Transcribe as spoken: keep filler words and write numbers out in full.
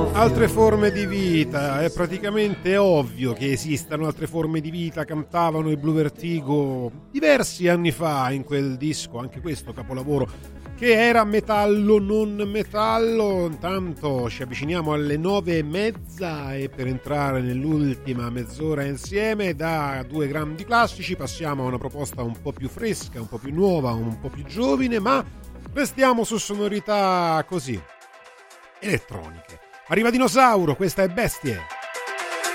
Altre forme di vita, è praticamente ovvio che esistano altre forme di vita, cantavano i Blue Vertigo diversi anni fa in quel disco, anche questo capolavoro, che era metallo non metallo. Intanto ci avviciniamo alle nove e mezza e per entrare nell'ultima mezz'ora insieme, da due grandi classici passiamo a una proposta un po' più fresca, un po' più nuova, un po' più giovine, ma restiamo su sonorità così elettroniche. Arriva Dinosauro, questa è Bestie.